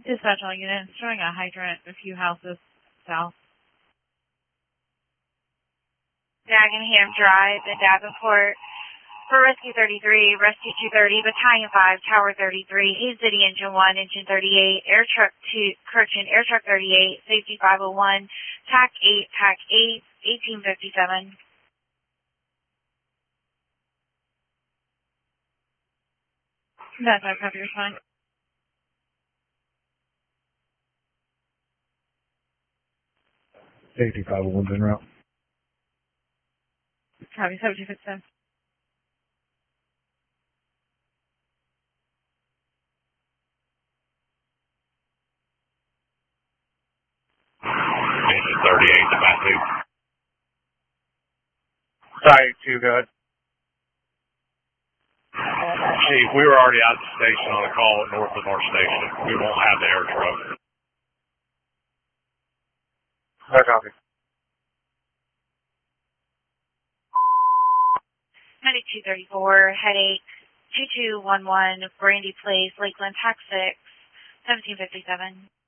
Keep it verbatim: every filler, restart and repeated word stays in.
Dispatch all units, showing a hydrant a few houses south. Dagenham Drive in Davenport. For Rescue thirty-three, Rescue two thirty, Battalion five, Tower thirty-three, Hays City Engine one, Engine thirty-eight, Air Truck two, correction, Air Truck thirty-eight, Safety five oh one, T A C eight, T A C eight, eighteen fifty-seven. That's our copy response. Safety five oh one's en route. Copy, seventeen fifty-seven. Engine thirty-eight, Matthew. Site two, go ahead. Chief, we were already out of the station on a call at north of our station. We won't have the air truck. No copy. ninety-two thirty-four, Headache, two two one one, Brandy Place, Lakeland, T A C six, seventeen fifty-seven.